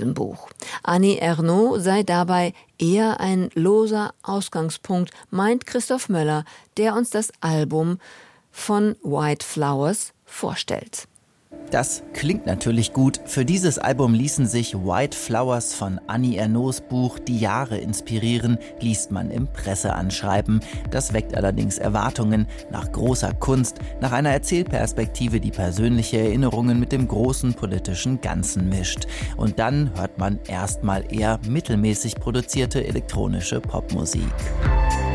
Buch. Annie Ernaux sei dabei eher ein loser Ausgangspunkt, meint Christoph Möller, der uns das Album von White Flowers vorstellt. Das klingt natürlich gut. Für dieses Album ließen sich White Flowers von Annie Ernaux Buch Die Jahre inspirieren, liest man im Presseanschreiben. Das weckt allerdings Erwartungen nach großer Kunst, nach einer Erzählperspektive, die persönliche Erinnerungen mit dem großen politischen Ganzen mischt. Und dann hört man erstmal eher mittelmäßig produzierte elektronische Popmusik.